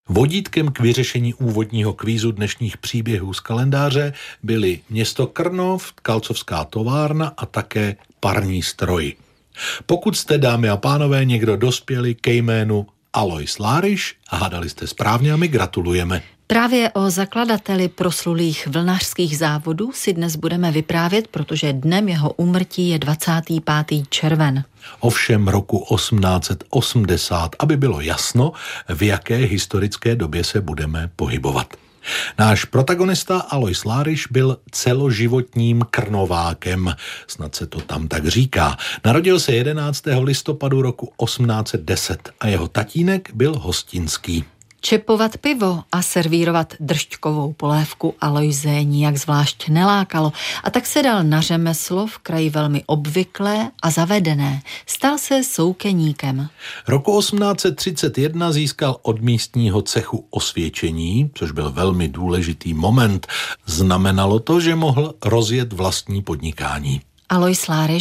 Vodítkem k vyřešení úvodního kvízu dnešních příběhů z kalendáře byly město Krnov, Kalcovská továrna a také parní stroj. Pokud jste, dámy a pánové, někdo dospěli ke jménu Alois Láryš a hádali jste správně a my gratulujeme. Právě o zakladateli proslulých vlnařských závodů si dnes budeme vyprávět, protože dnem jeho úmrtí je 25. červen. Ovšem roku 1880, aby bylo jasno, v jaké historické době se budeme pohybovat. Náš protagonista Alois Láryš byl celoživotním Krnovákem, snad se to tam tak říká. Narodil se 11. listopadu roku 1810 a jeho tatínek byl hostinský. Čepovat pivo a servírovat dršťkovou polévku Aloise nijak zvlášť nelákalo a tak se dal na řemeslo v kraji velmi obvyklé a zavedené. Stal se soukeníkem. Roku 1831 získal od místního cechu osvědčení, což byl velmi důležitý moment. Znamenalo to, že mohl rozjet vlastní podnikání. Alois Láryš